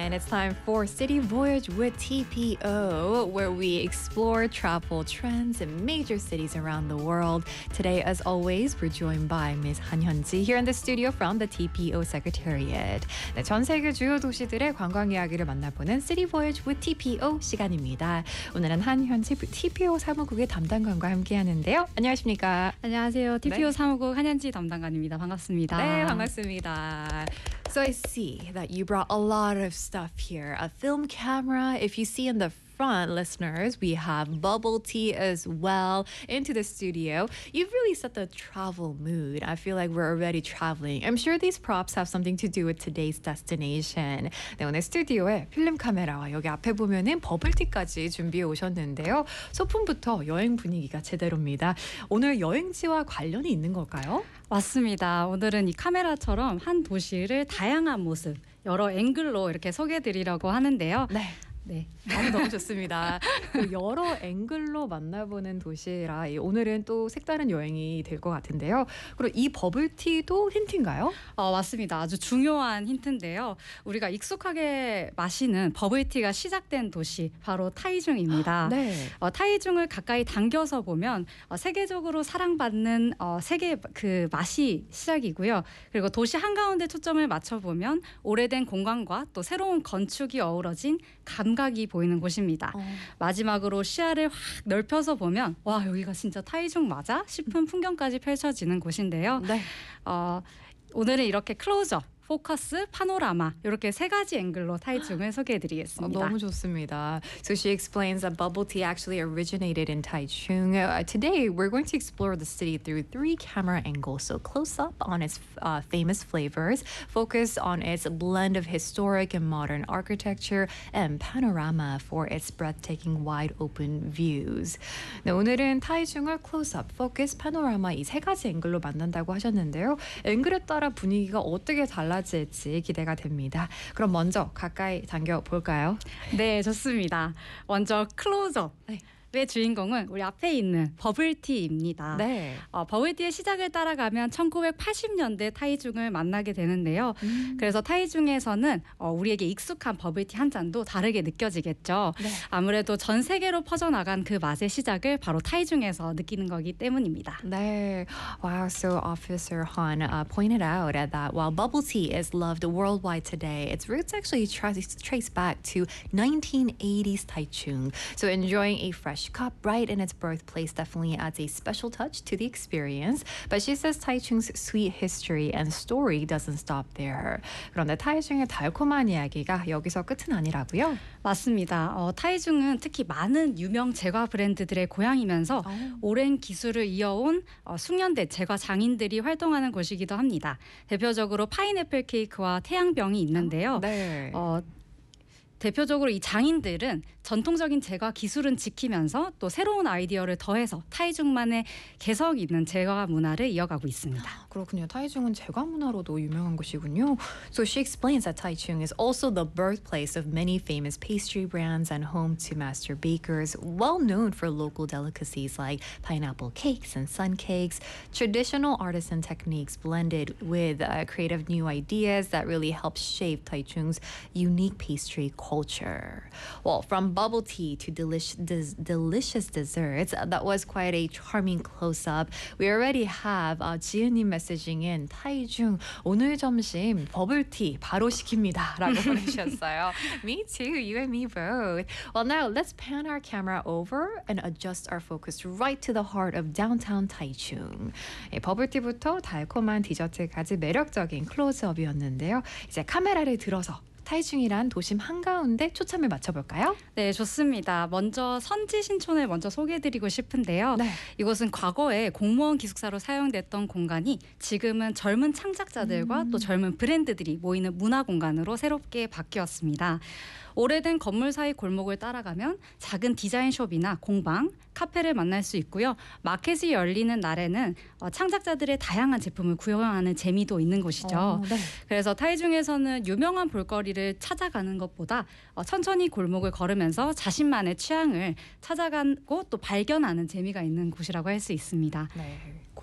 and it's time for City Voyage with TPO, where we explore travel trends in major cities around the world. Today, as always, we're joined by Ms. Han Hyun-ji here in the studio from the TPO Secretariat. 네, 전 세계 주요 도시들의 관광 이야기를 만나보는 City Voyage with TPO 시간입니다. 오늘은 한현지 TPO 사무국의 담당관과 함께하는데요. 안녕하십니까? 안녕하세요. TPO 네. 사무국 한현지 담당관입니다. 반갑습니다. 네, 반갑습니다. So I see that you brought a lot of stuff here. A film camera. If you see in the front, listeners, we have bubble tea as well into the studio. You've really set the travel mood. I feel like we're already traveling. I'm sure these props have something to do with today's destination. 네, 오늘 스튜디오에 필름 카메라와 여기 앞에 보면은 버블티까지 준비해 오셨는데요. 소품부터 여행 분위기가 제대로입니다. 오늘 여행지와 관련이 있는 걸까요? 맞습니다. 오늘은 이 카메라처럼 한 도시를 다양한 모습, 여러 앵글로 이렇게 소개해드리려고 하는데요. 네. 네. 너무 좋습니다. 여러 앵글로 만나보는 도시라 오늘은 또 색다른 여행이 될 것 같은데요. 그리고 이 버블티도 힌트인가요? 맞습니다. 아주 중요한 힌트인데요. 우리가 익숙하게 마시는 버블티가 시작된 도시 바로 타이중입니다. 네. 타이중을 가까이 당겨서 보면 세계적으로 사랑받는 세계 그 맛이 시작이고요. 그리고 도시 한가운데 초점을 맞춰보면 오래된 공간과 또 새로운 건축이 어우러진 감각이 보이는 곳입니다. 마지막으로 시야를 확 넓혀서 보면 와 여기가 진짜 타이중 맞아? 싶은 풍경까지 펼쳐지는 곳인데요. 네. 오늘은 이렇게 클로즈업, 포커스, 파노라마 이렇게 세 가지 앵글로 타이중을 소개해드리겠습니다. 너무 좋습니다. So she explains that bubble tea actually originated in Taichung. Today we're going to explore the city through 3 camera angles. So close up on its famous flavors, focus on its blend of historic and modern architecture, and panorama for its breathtaking wide open views. 네, 오늘은 타이중을 close up, focus, panorama 이 세 가지 앵글로 만난다고 하셨는데요. 앵글에 따라 분위기가 어떻게 달라질지 기대가 됩니다. 그럼 먼저 가까이 당겨 볼까요? 네, 좋습니다. 먼저 클로즈업. 네. 의 주인공은 우리 앞에 있는 버블티입니다. 네. 버블티의 시작을 따라가면 1980년대 타이중을 만나게 되는데요. 그래서 타이중에서는 우리에게 익숙한 버블티 한 잔도 다르게 느껴지겠죠. 네. 아무래도 전 세계로 퍼져나간 그 맛의 시작을 바로 타이중에서 느끼는 거기 때문입니다. 네. Wow, so Officer Han pointed out that while bubble tea is loved worldwide today, its roots actually trace back to 1980s Taichung. So enjoying a fresh cup right in its birthplace definitely adds a special touch to the experience. But she says Taichung's sweet history and story doesn't stop there. 그런데 타이중의 달콤한 이야기가 여기서 끝은 아니라고요? 맞습니다. 타이중은 특히 많은 유명 제과 브랜드들의 고향이면서 오랜 기술을 이어온 숙련된 제과 장인들이 활동하는 곳이기도 합니다. 대표적으로 파인애플 케이크와 태양병이 있는데요. 네. 대표적으로 이 장인들은 전통적인 제과 기술은 지키면서 또 새로운 아이디어를 더해서 타이중만의 개성 있는 제과 문화를 이어가고 있습니다. 그렇군요. 타이중은 제과 문화로도 유명한 곳이군요. So she explains that Taichung is also the birthplace of many famous pastry brands and home to master bakers, well known for local delicacies like pineapple cakes and sun cakes, traditional artisan techniques blended with creative new ideas that really help shape Taichung's unique pastry culture. Well, from bubble tea to delicious desserts, that was quite a charming close-up. We already have 지은님 messaging in 타이중 오늘 점심 버블티 바로 시킵니다 라고 보내주셨어요. Me too, you and me both. Well, now let's pan our camera over and adjust our focus right to the heart of downtown Taichung. 버블티부터 달콤한 디저트까지 매력적인 클로즈업이었는데요. 이제 카메라를 들어서 타이중이란 도심 한가운데 초점을 맞춰볼까요? 네, 좋습니다. 먼저 선지 신촌을 먼저 소개해드리고 싶은데요. 네. 이곳은 과거에 공무원 기숙사로 사용됐던 공간이 지금은 젊은 창작자들과 또 젊은 브랜드들이 모이는 문화 공간으로 새롭게 바뀌었습니다. 오래된 건물 사이 골목을 따라가면 작은 디자인숍이나 공방, 카페를 만날 수 있고요. 마켓이 열리는 날에는 창작자들의 다양한 제품을 구경하는 재미도 있는 곳이죠. 네. 그래서 타이중에서는 유명한 볼거리를 찾아가는 것보다 천천히 골목을 걸으면서 자신만의 취향을 찾아가고 또 발견하는 재미가 있는 곳이라고 할 수 있습니다. 네.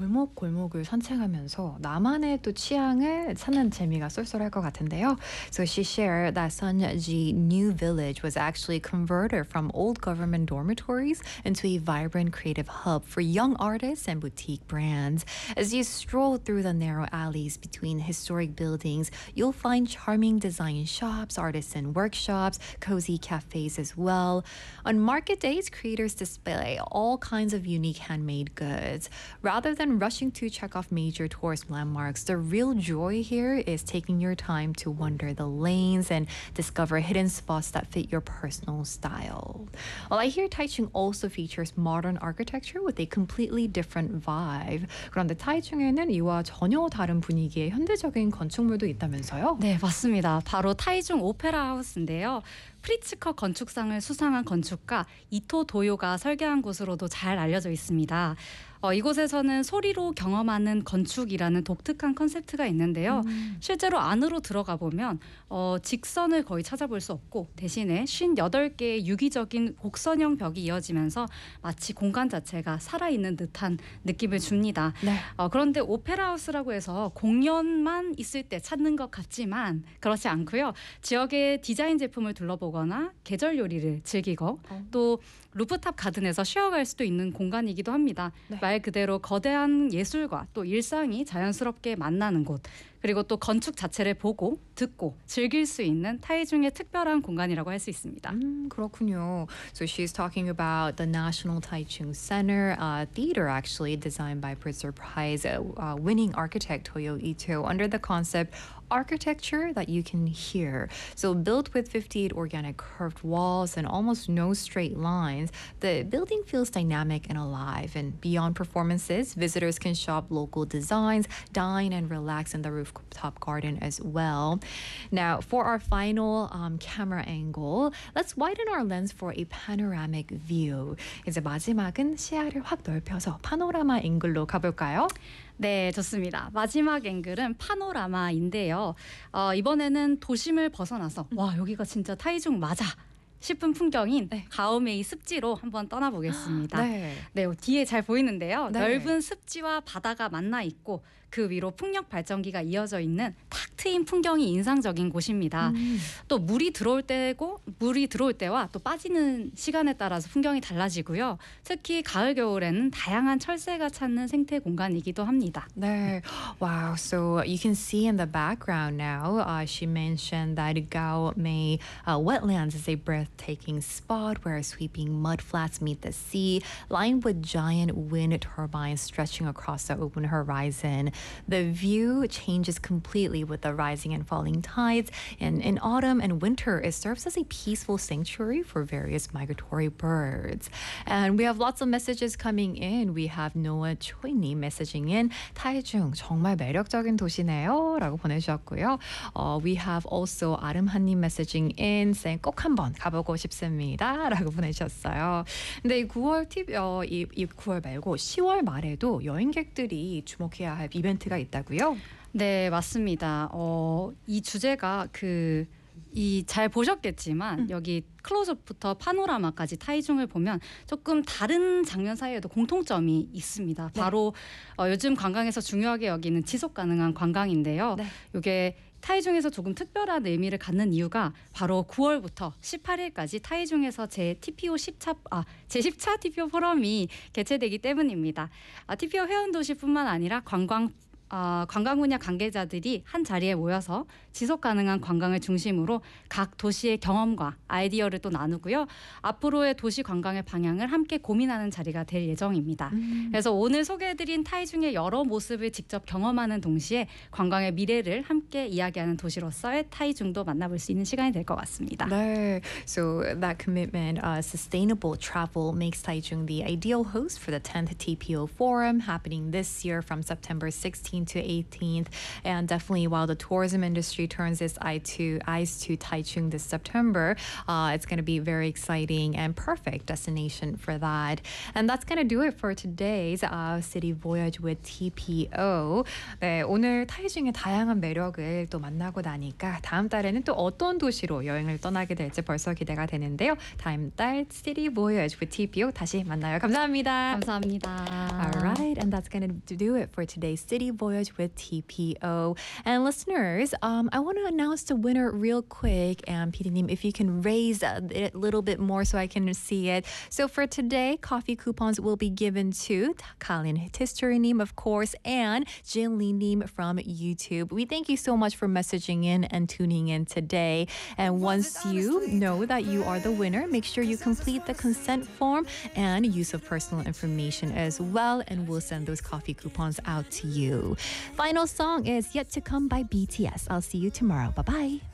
골목골목을 산책하면서 나만의 또 취향을 찾는 재미가 쏠쏠할 것 같은데요. So she shared that Sunji New Village was actually converted from old government dormitories into a vibrant creative hub for young artists and boutique brands. As you stroll through the narrow alleys between historic buildings, you'll find charming design shops, artisan workshops, cozy cafes as well. On market days, creators display all kinds of unique handmade goods. Rather than rushing to check off major tourist landmarks, the real joy here is taking your time to wander the lanes and discover hidden spots that fit your personal style. Well, I hear Taichung also features modern architecture with a completely different vibe. 그런데 타이중에는 이와 전혀 다른 분위기의 현대적인 건축물도 있다면서요? 네, 맞습니다. 바로 타이중 오페라 하우스인데요. 프리츠커 건축상을 수상한 건축가 이토 도요가 설계한 곳으로도 잘 알려져 있습니다. 이곳에서는 소리로 경험하는 건축이라는 독특한 컨셉트가 있는데요. 실제로 안으로 들어가 보면 직선을 거의 찾아볼 수 없고 대신에 58개의 유기적인 곡선형 벽이 이어지면서 마치 공간 자체가 살아있는 듯한 느낌을 줍니다. 네. 그런데 오페라 하우스라고 해서 공연만 있을 때 찾는 것 같지만 그렇지 않고요. 지역의 디자인 제품을 둘러보거나 계절 요리를 즐기고 또 루프탑 가든에서 쉬어갈 수도 있는 공간이기도 합니다. 네. 말 그대로 거대한 예술과 또 일상이 자연스럽게 만나는 곳, 그리고 또 건축 자체를 보고 듣고 즐길 수 있는 타이중의 특별한 공간이라고 할 수 있습니다. 그렇군요. So she's talking about the National Taichung Center theater, actually designed by Pulitzer Prize winning architect Toyo Ito under the concept architecture that you can hear. So built with 58 organic curved walls and almost no straight lines, the building feels dynamic and alive. And beyond performances, visitors can shop local designs, dine and relax in the rooftop garden as well. Now, for our final camera angle, let's widen our lens for a panoramic view. 이제 마지막은 시야를 확 넓혀서 파노라마 앵글로 가볼까요? 네, 좋습니다. 마지막 앵글은 파노라마인데요. 이번에는 도심을 벗어나서 와, 여기가 진짜 타이중 맞아 싶은 풍경인 네. 가오메이 습지로 한번 떠나보겠습니다. 네. 네, 뒤에 잘 보이는데요. 네. 넓은 습지와 바다가 만나 있고 그 위로 풍력 발전기가 이어져 있는 탁 트인 풍경이 인상적인 곳입니다. 또 물이 들어올 때와 또 빠지는 시간에 따라서 풍경이 달라지고요. 특히 가을 겨울에는 다양한 철새가 찾는 생태 공간이기도 합니다. 네. Wow. So you can see in the background now, she mentioned that Gao Mei wetlands is a breathtaking spot where sweeping mud flats meet the sea, lined with giant wind turbines stretching across the open horizon. The view changes completely with the rising and falling tides, and in autumn and winter, it serves as a peaceful sanctuary for various migratory birds. And we have lots of messages coming in. We have Noah Choi님 messaging in, 타이중 정말 매력적인 도시네요 라고 보내주셨고요. We have also 아름한님 messaging in, saying 꼭 한번 가보고 싶습니다 라고 보내주셨어요. 근데 이 9월 이 9월 말고 10월 말에도 여행객들이 주목해야 할 이벤트가 있다고요? 네, 맞습니다. 이 주제가 잘 보셨겠지만 여기 클로즈업부터 파노라마까지 타이중을 보면 조금 다른 장면 사이에도 공통점이 있습니다. 바로 요즘 관광에서 중요하게 여기는 지속 가능한 관광인데요. 네. 이게 타이중에서 조금 특별한 의미를 갖는 이유가 바로 9월부터 18일까지 타이중에서 제10차 TPO 포럼이 개최되기 때문입니다. TPO 회원도시뿐만 아니라 관광 분야 관계자들이 한 자리에 모여서 지속 가능한 관광을 중심으로 각 도시의 경험과 아이디어를 또 나누고요. 앞으로의 도시 관광의 방향을 함께 고민하는 자리가 될 예정입니다. 그래서 오늘 소개해드린 타이중의 여러 모습을 직접 경험하는 동시에 관광의 미래를 함께 이야기하는 도시로서의 타이중도 만나볼 수 있는 시간이 될 것 같습니다. 네. So that commitment, sustainable travel makes Taichung the ideal host for the 10th TPO Forum happening this year from September 16th to 18th. And definitely while the tourism industry actually turns its eyes to Taichung this September, it's going to be very exciting and perfect destination for that. And that's going to do it for today's City Voyage with TPO. 네, 오늘 타이중의 다양한 매력을 또 만나고 나니까 다음 달에는 또 어떤 도시로 여행을 떠나게 될지 벌써 기대가 되는데요. 다음 달 City Voyage with TPO 다시 만나요. 감사합니다. 감사합니다. All right, and that's going to do it for today's City Voyage with TPO. And listeners, I want to announce the winner real quick. And PD님, if you can raise it a little bit more so I can see it. So for today, coffee coupons will be given to Kalin History님, of course, and Jin Lee-님 from YouTube. We thank you so much for messaging in and tuning in today. And once you know that you are the winner, make sure you complete the consent form and use of personal information as well, and we'll send those coffee coupons out to you. Final song is Yet to Come by BTS. I'll see you tomorrow. Bye-bye.